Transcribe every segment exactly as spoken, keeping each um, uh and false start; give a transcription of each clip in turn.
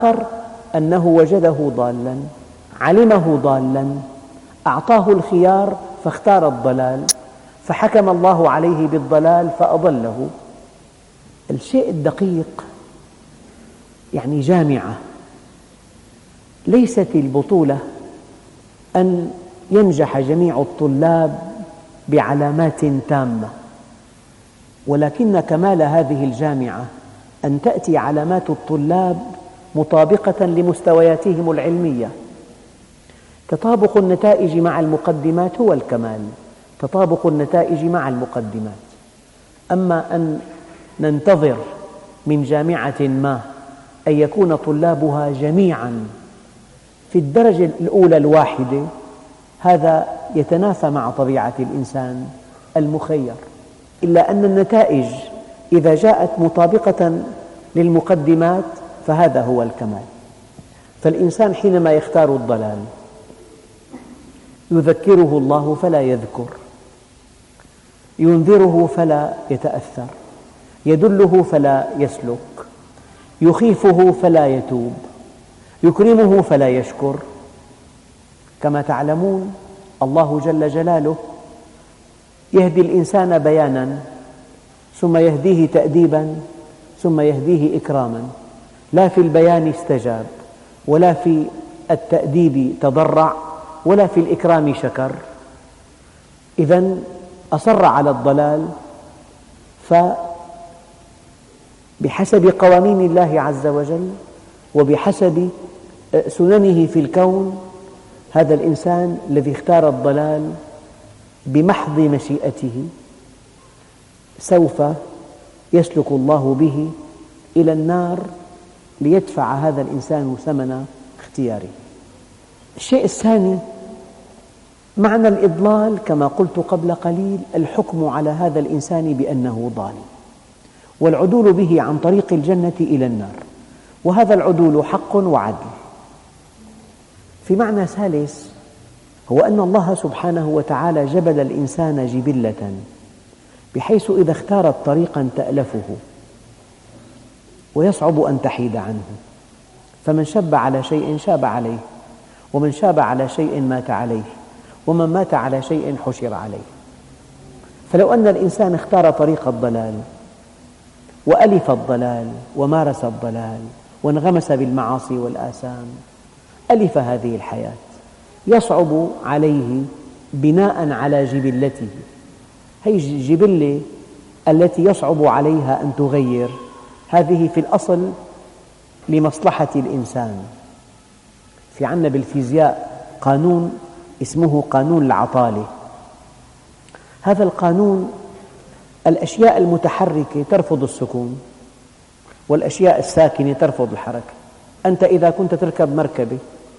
آخر أنه وجده ضالا، علمه ضالا، أعطاه الخيار فاختار الضلال، فحكم الله عليه بالضلال فأضله. الشيء الدقيق يعني جامعة، ليست البطولة أن ينجح جميع الطلاب بعلامات تامة، ولكن كمال هذه الجامعة أن تأتي علامات الطلاب مطابقة لمستوياتهم العلمية. تطابق النتائج مع المقدمات هو الكمال، تطابق النتائج مع المقدمات. أما أن ننتظر من جامعة ما أن يكون طلابها جميعا في الدرجة الأولى الواحدة، هذا يتنافى مع طبيعة الإنسان المخير. إلا أن النتائج إذا جاءت مطابقة للمقدمات فهذا هو الكمال. فالإنسان حينما يختار الضلال يذكره الله فلا يذكر، ينذره فلا يتأثر، يدله فلا يسلك، يخيفه فلا يتوب، يكرمه فلا يشكر. كما تعلمون الله جل جلاله يهدي الإنسان بيانا ثم يهديه تأديبا ثم يهديه إكراما، لا في البيان استجاب ولا في التأديب تضرع ولا في الإكرام شكر. إذن أصر على الضلال، فبحسب قوانين الله عز وجل وبحسب سننه في الكون هذا الإنسان الذي اختار الضلال بمحض مشيئته سوف يسلك الله به إلى النار ليدفع هذا الإنسان ثمن اختياره. الشيء الثاني معنى الإضلال، كما قلت قبل قليل، الحكم على هذا الإنسان بأنه ضال، والعدول به عن طريق الجنة إلى النار، وهذا العدول حق وعدل. في معنى ثالث هو أن الله سبحانه وتعالى جبل الإنسان جبلة بحيث إذا اختارت طريقا تألفه ويصعب أن تحيد عنه، فمن شب على شيء شاب عليه، ومن شاب على شيء مات عليه، ومن مات على شيء حشر عليه. فلو أن الإنسان اختار طريق الضلال وألف الضلال ومارس الضلال وانغمس بالمعاصي والآثام، ألف هذه الحياة، يصعب عليه بناء على جبلته. هذه الجبلة التي يصعب عليها أن تغير، هذه في الأصل لمصلحة الإنسان. في عندنا بالفيزياء قانون اسمه قانون العطالة. هذا القانون الأشياء المتحركة ترفض السكون، والأشياء الساكنة ترفض الحركة. أنت إذا كنت تركب مركبة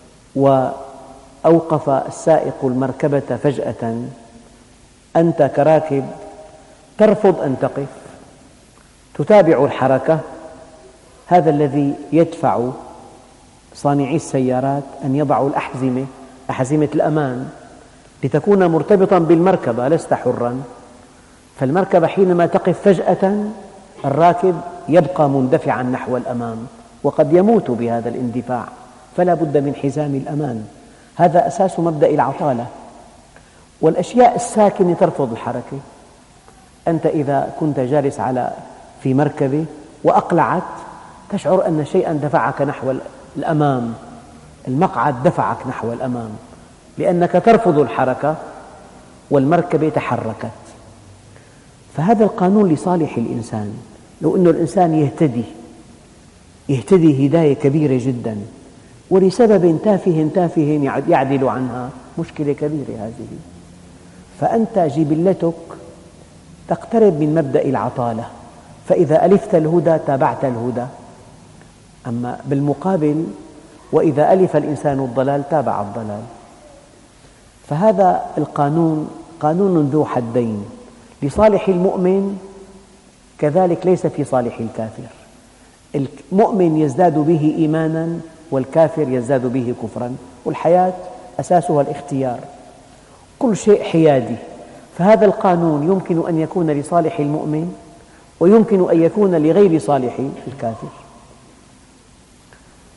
وأوقف السائق المركبة فجأة، أنت كراكب ترفض أن تقف، تتابع الحركة. هذا الذي يدفع صانعي السيارات أن يضعوا الأحزمة، أحزمة الأمان، لتكون مرتبطا بالمركبة، لست حرا. فالمركبة حينما تقف فجأة الراكب يبقى مندفعا نحو الأمام، وقد يموت بهذا الاندفاع، فلا بد من حزام الأمان. هذا أساس مبدأ العطالة. والأشياء الساكنة ترفض الحركة. أنت إذا كنت جالس على في مركبة وأقلعت تشعر أن شيئا دفعك نحو الأمام، المقعد دفعك نحو الأمام، لأنك ترفض الحركة والمركبة تحركت. فهذا القانون لصالح الإنسان. لو أن الإنسان يهتدي يهتدي هداية كبيرة جدا، ولسبب تافه تافه يعدل عنها، مشكلة كبيرة هذه. فأنت جبلتك تقترب من مبدأ العطالة، فإذا ألفت الهدى تابعت الهدى. أما بالمقابل وإذا ألف الإنسان الضلال تابع الضلال. فهذا القانون قانون ذو حدين، لصالح المؤمن كذلك ليس في صالح الكافر. المؤمن يزداد به إيمانا والكافر يزداد به كفرا، والحياة أساسها الاختيار، كل شيء حيادي. فهذا القانون يمكن أن يكون لصالح المؤمن ويمكن أن يكون لغير صالح الكافر.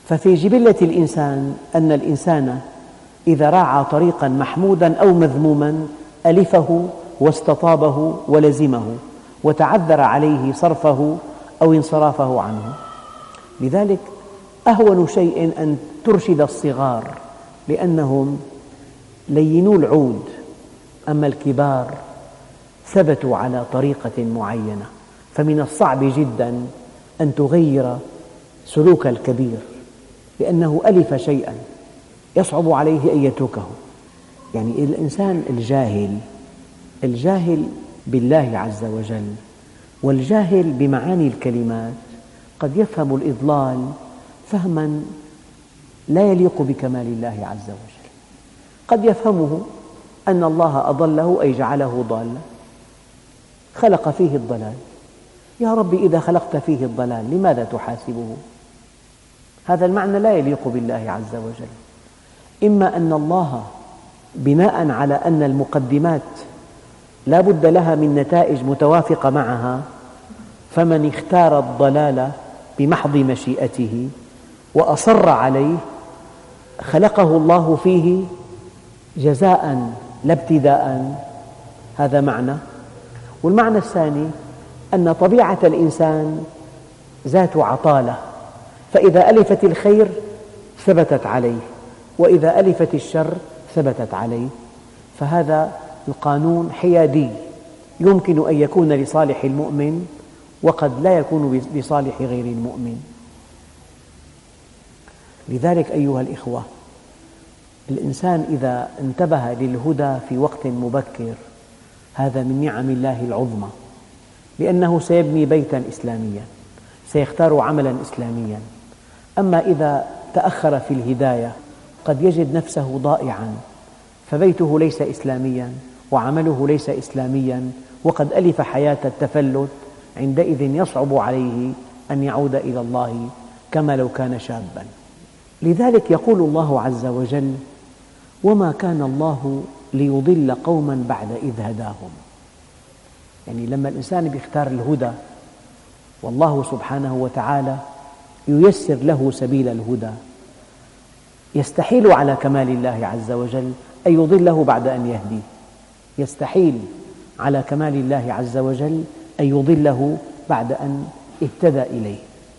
ففي جبلة الإنسان أن الإنسان إذا راعى طريقا محمودا أو مذموما ألفه واستطابه ولزمه وتعذر عليه صرفه أو انصرافه عنه. لذلك أهون شيء أن ترشد الصغار لأنهم لينوا العود، أما الكبار ثبتوا على طريقة معينة، فمن الصعب جدا أن تغير سلوك الكبير لأنه ألف شيئا يصعب عليه أن يتركه. يعني الإنسان الجاهل الجاهل بالله عز وجل والجاهل بمعاني الكلمات قد يفهم الإضلال فهما لا يليق بكمال الله عز وجل. قد يفهمه أن الله أضله أي جعله ضالا، خلق فيه الضلال. يا رب إذا خلقت فيه الضلال لماذا تحاسبه؟ هذا المعنى لا يليق بالله عز وجل. إما أن الله بناء على أن المقدمات لا بد لها من نتائج متوافقة معها، فمن اختار الضلال بمحض مشيئته وأصر عليه خلقه الله فيه جزاء لا ابتداء، هذا معنى. والمعنى الثاني أن طبيعة الإنسان ذات عطالة، فإذا ألفت الخير ثبتت عليه وإذا ألفت الشر ثبتت عليه، فهذا القانون حيادي يمكن أن يكون لصالح المؤمن وقد لا يكون لصالح غير المؤمن. لذلك أيها الإخوة، الإنسان إذا انتبه للهدى في وقت مبكر هذا من نعم الله العظمى، لأنه سيبني بيتا إسلاميا، سيختار عملا إسلاميا. أما إذا تأخر في الهداية قد يجد نفسه ضائعا، فبيته ليس إسلاميا وعمله ليس إسلاميا وقد ألف حياة التفلت، عندئذ يصعب عليه أن يعود إلى الله كما لو كان شابا. لذلك يقول الله عز وجل: وما كان الله ليضل قوما بعد إذ هداهم. يعني لما الإنسان يختار الهدى والله سبحانه وتعالى ييسر له سبيل الهدى، يستحيل على كمال الله عز وجل أن يضله بعد أن يهديه، يستحيل على كمال الله عز وجل أن يضله بعد أن اهتدى إليه.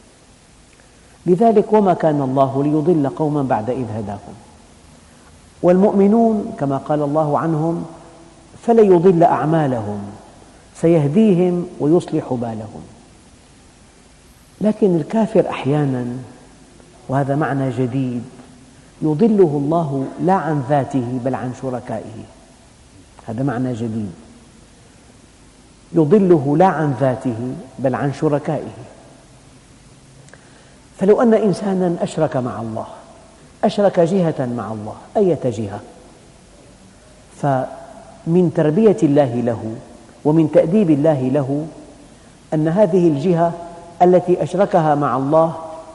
لذلك وما كان الله ليضل قوما بعد إذ هداهم. والمؤمنون كما قال الله عنهم فلن يضل أعمالهم، سيهديهم ويصلح بالهم. لكن الكافر أحيانا، وهذا معنى جديد، يضله الله لا عن ذاته بل عن شركائه، هذا معنى جديد، يضله لا عن ذاته بل عن شركائه. فلو أن إنسانا أشرك مع الله، أشرك جهة مع الله، أية جهة، فمن تربية الله له ومن تأديب الله له أن هذه الجهة التي أشركها مع الله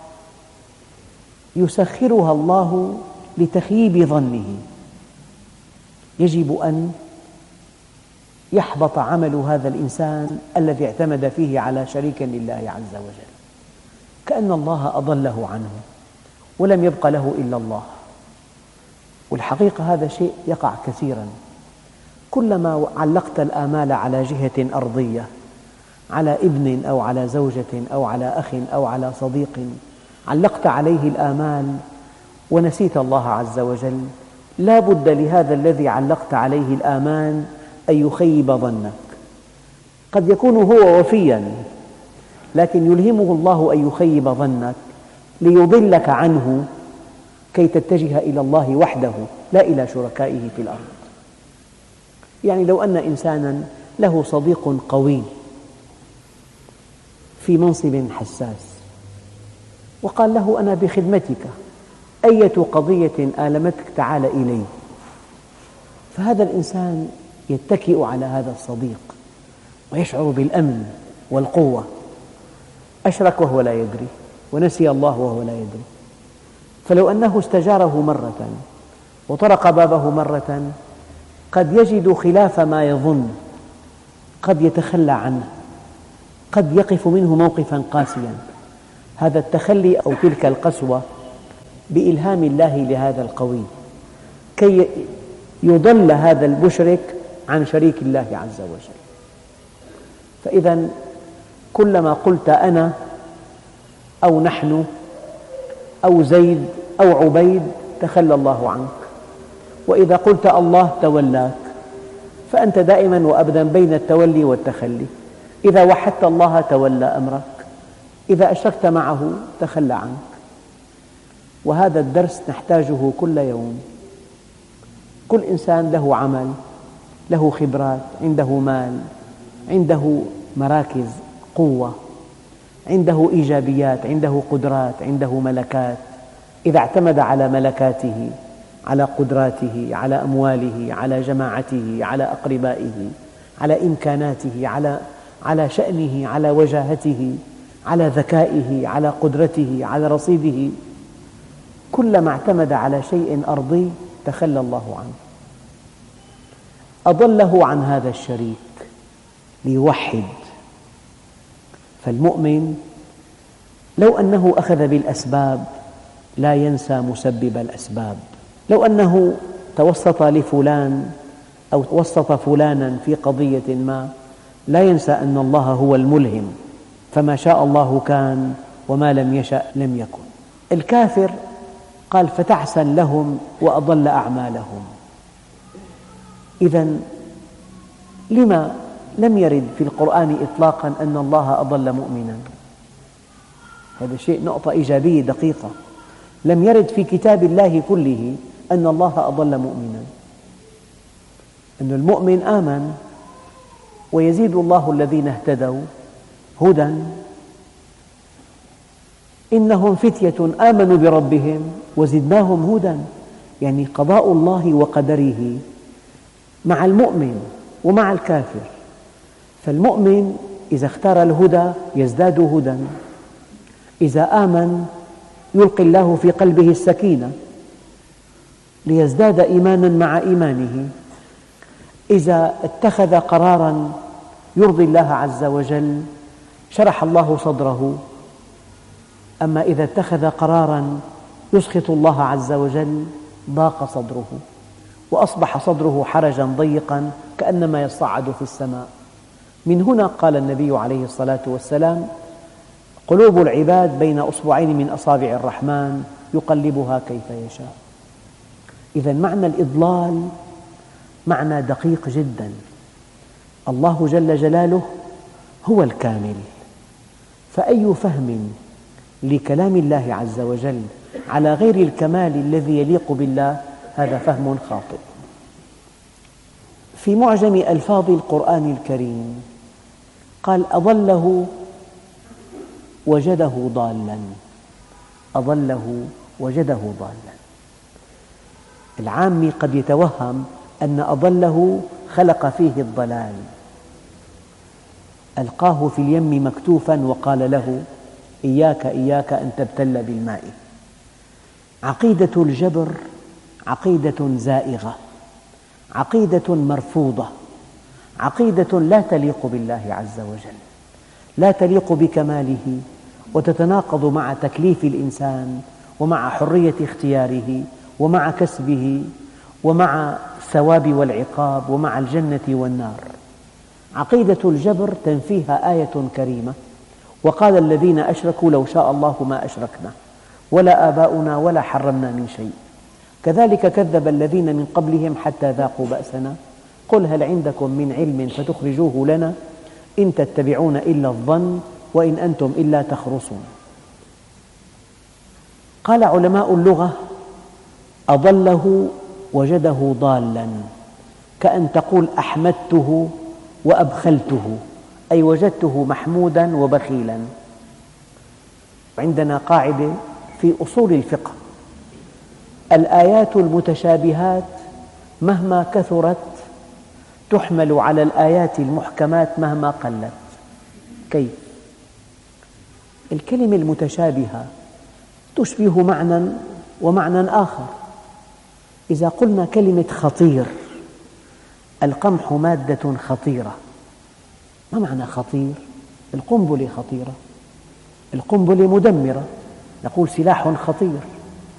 يسخرها الله لتخييب ظنه، يجب أن يحبط عمل هذا الإنسان الذي اعتمد فيه على شريك لله عز وجل، كأن الله أضله عنه ولم يبق له إلا الله. والحقيقة هذا شيء يقع كثيرا، كلما علقت الآمال على جهة أرضية، على ابن أو على زوجة أو على أخ أو على صديق، علقت عليه الآمال ونسيت الله عز وجل، لا بد لهذا الذي علقت عليه الآمال أن يخيب ظنك. قد يكون هو وفيا، لكن يلهمه الله أن يخيب ظنك ليضلك عنه كي تتجه إلى الله وحده لا إلى شركائه في الأرض. يعني لو أن إنسانا له صديق قوي في منصب حساس وقال له: أنا بخدمتك، أية قضية آلمتك تعال إلي، فهذا الإنسان يتكئ على هذا الصديق ويشعر بالأمن والقوة. أشرك وهو لا يدري، ونسي الله وهو لا يدري. فلو أنه استجاره مرة وطرق بابه مرة قد يجد خلاف ما يظن، قد يتخلى عنه، قد يقف منه موقفا قاسيا. هذا التخلي أو تلك القسوة بإلهام الله لهذا القوي كي يضل هذا المشرك عن شريك الله عز وجل. فإذا كلما قلت أنا أو نحن أو زيد أو عبيد تخلى الله عنك، وإذا قلت الله تولاك، فأنت دائما وأبدا بين التولي والتخلي. إذا وحدت الله تولى أمرك، إذا أشركت معه تخلى عنك. وهذا الدرس نحتاجه كل يوم. كل إنسان له عمل، له خبرات، عنده مال، عنده مراكز قوة، عنده إيجابيات، عنده قدرات، عنده ملكات. إذا اعتمد على ملكاته، على قدراته، على أمواله، على جماعته، على أقربائه، على إمكاناته، على على شأنه، على وجاهته، على ذكائه، على قدرته، على رصيده، كلما اعتمد على شيء أرضي تخلى الله عنه، أضله عن هذا الشريك ليوحد. فالمؤمن لو أنه أخذ بالأسباب لا ينسى مسبب الأسباب. لو أنه توسط لفلان أو وسط فلانا في قضية ما لا ينسى أن الله هو الملهم، فما شاء الله كان وما لم يشأ لم يكن. الكافر قال فتعسا لهم وأضل أعمالهم. إذن لما لم يرد في القرآن إطلاقا أن الله أضل مؤمنا؟ هذا شيء نقطة إيجابية دقيقة. لم يرد في كتاب الله كله أن الله أضل مؤمنا. أن المؤمن آمن ويزيد الله الذين اهتدوا هدى إنهم فتية آمنوا بربهم وزدناهم هدى. يعني قضاء الله وقدره مع المؤمن ومع الكافر. فالمؤمن إذا اختار الهدى يزداد هدى، إذا آمن يلقي الله في قلبه السكينة ليزداد إيمانا مع إيمانه، إذا اتخذ قراراً يرضي الله عز وجل شرح الله صدره، أما إذا اتخذ قراراً يسخط الله عز وجل ضاق صدره وأصبح صدره حرجاً ضيقاً كأنما يصعد في السماء. من هنا قال النبي عليه الصلاة والسلام: قلوب العباد بين أصبعين من أصابع الرحمن يقلبها كيف يشاء. إذن معنى الإضلال معنى دقيق جدا. الله جل جلاله هو الكامل، فأي فهم لكلام الله عز وجل على غير الكمال الذي يليق بالله هذا فهم خاطئ. في معجم ألفاظ القرآن الكريم قال: أضله وجده ضالا. أضله وجده ضالا. العامي قد يتوهم أن أضله خلق فيه الضلال، ألقاه في اليم مكتوفا وقال له: إياك إياك أن تبتل بالماء. عقيدة الجبر عقيدة زائغة، عقيدة مرفوضة، عقيدة لا تليق بالله عز وجل، لا تليق بكماله، وتتناقض مع تكليف الإنسان ومع حرية اختياره ومع كسبه ومع الثواب والعقاب ومع الجنة والنار. عقيدة الجبر تنفيها آية كريمة: وقال الذين أشركوا لو شاء الله ما أشركنا ولا آباؤنا ولا حرمنا من شيء. كذلك كذب الذين من قبلهم حتى ذاقوا بأسنا قل هل عندكم من علم فتخرجوه لنا إن تتبعون إلا الظن وإن أنتم إلا تخرصون. قال علماء اللغة: أضله وجده ضالا، كأن تقول أحمدته وأبخلته، أي وجدته محمودا وبخيلا. عندنا قاعدة في أصول الفقه: الآيات المتشابهات مهما كثرت تحمل على الآيات المحكمات مهما قلت. كيف؟ الكلمة المتشابهة تشبه معنى ومعنى آخر. إذا قلنا كلمة خطير، القمح مادة خطيرة، ما معنى خطير؟ القنبلة خطيرة، القنبلة مدمرة، نقول سلاح خطير.